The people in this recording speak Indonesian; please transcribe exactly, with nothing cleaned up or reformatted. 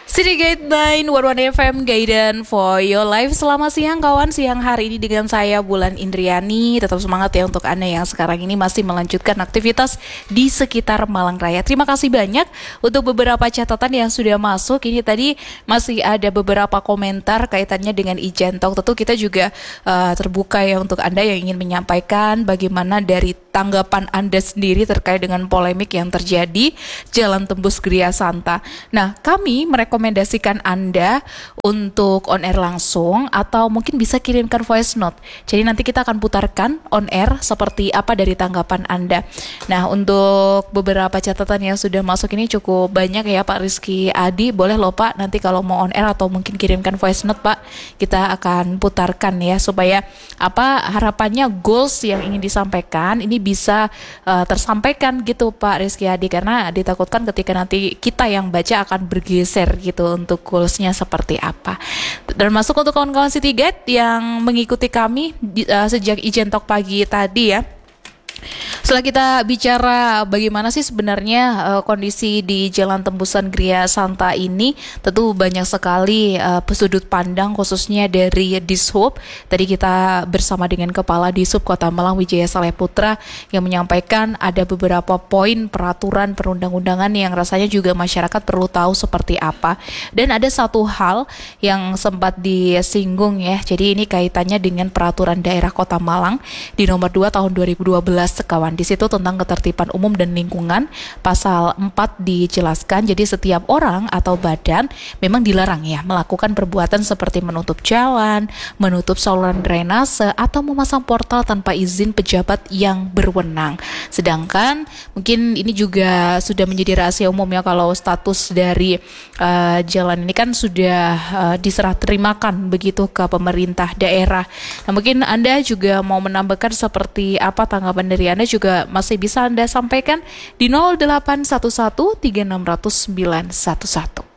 City Gate sembilan satu satu F M Guidance for your life. Selamat siang kawan, siang hari ini dengan saya Bulan Indriani. Tetap semangat ya untuk Anda yang sekarang ini masih melanjutkan aktivitas di sekitar Malang Raya. Terima kasih banyak untuk beberapa catatan yang sudah masuk. Ini tadi masih ada beberapa komentar kaitannya dengan Ijen Talk. Tentu kita juga uh, terbuka ya untuk Anda yang ingin menyampaikan bagaimana dari tanggapan Anda sendiri terkait dengan polemik yang terjadi Jalan Tembus Gria Santa. Nah, kami merekomendasikan Anda untuk on air langsung atau mungkin bisa kirimkan voice note. Jadi nanti kita akan putarkan on air seperti apa dari tanggapan Anda. Nah, untuk beberapa catatan yang sudah masuk ini cukup banyak ya Pak Rizky Adi. Boleh loh Pak, nanti kalau mau on air atau mungkin kirimkan voice note Pak, kita akan putarkan ya supaya apa harapannya goals yang ingin disampaikan ini bisa uh, tersampaikan gitu Pak Rizky Adi, karena ditakutkan ketika nanti kita yang baca akan bergeser gitu untuk goalsnya seperti apa. Dan masuk untuk kawan-kawan City Gate yang mengikuti kami di, uh, sejak Ijen Talk pagi tadi ya. Setelah kita bicara bagaimana sih sebenarnya uh, kondisi di Jalan Tembusan Gria Santa ini, tentu banyak sekali uh, sudut pandang khususnya dari Dishub. Tadi kita bersama dengan Kepala Dishub Kota Malang Wijaya Saleh Putra yang menyampaikan ada beberapa poin peraturan perundang-undangan yang rasanya juga masyarakat perlu tahu seperti apa. Dan ada satu hal yang sempat disinggung ya, jadi ini kaitannya dengan peraturan daerah Kota Malang di nomor dua tahun dua ribu dua belas sekawan. Di situ tentang ketertiban umum dan lingkungan, pasal empat dijelaskan, jadi setiap orang atau badan memang dilarang ya melakukan perbuatan seperti menutup jalan, menutup saluran drainase atau memasang portal tanpa izin pejabat yang berwenang. Sedangkan mungkin ini juga sudah menjadi rahasia umum ya kalau status dari uh, jalan ini kan sudah uh, diserah terimakan begitu ke pemerintah daerah. Nah, mungkin Anda juga mau menambahkan seperti apa tanggapan dari Anda juga masih bisa Anda sampaikan di nol delapan satu satu tiga enam nol nol sembilan satu satu.